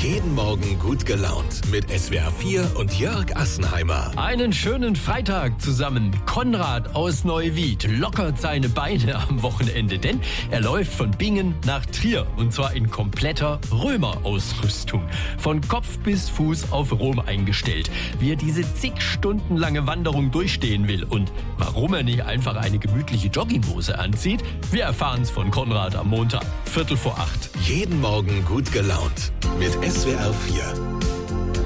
Jeden Morgen gut gelaunt mit SWR 4 und Jörg Assenheimer. Einen schönen Freitag zusammen. Konrad aus Neuwied lockert seine Beine am Wochenende, denn er läuft von Bingen nach Trier und zwar in kompletter Römerausrüstung. Von Kopf bis Fuß auf Rom eingestellt. Wie er diese zig Stunden lange Wanderung durchstehen will und warum er nicht einfach eine gemütliche Jogginghose anzieht, wir erfahren es von Konrad am Montag, 7:45. Jeden Morgen gut gelaunt mit SWR 4.